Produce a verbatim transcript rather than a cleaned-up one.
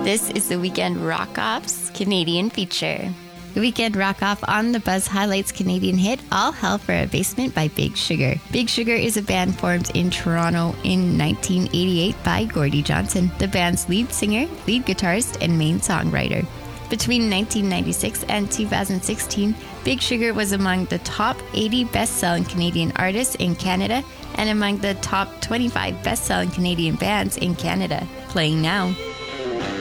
This is the Weekend Rock-Off's Canadian feature. The Weekend Rock-Off on the Buzz highlights Canadian hit All Hell for a Basement by Big Sugar. Big Sugar is a band formed in Toronto in nineteen eighty-eight by Gordie Johnson, the band's lead singer, lead guitarist, and main songwriter. Between nineteen ninety-six and two thousand sixteen, Big Sugar was among the top eighty best-selling Canadian artists in Canada and among the top twenty-five best-selling Canadian bands in Canada. Playing now.